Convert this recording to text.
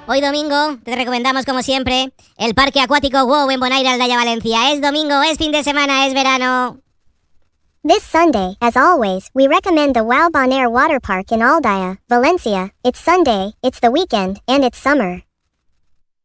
Hoy domingo te recomendamos, como siempre, el Parque Acuático WOW en Bonaire, Aldaya, Valencia. Es domingo, es fin de semana, es verano. This Sunday, as always, we recommend the WOW Bonaire Water Park in Aldaya, Valencia. It's Sunday, it's the weekend, and it's summer.